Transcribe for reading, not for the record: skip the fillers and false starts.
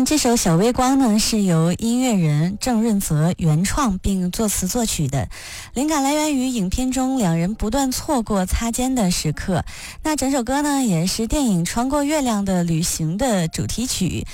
这首《小微光》呢是由音乐人郑润泽原创并作词作曲的，灵感来源于影片中两人不断错过擦肩的时刻。那整首歌呢也是电影《穿过月亮的旅行》的主题曲。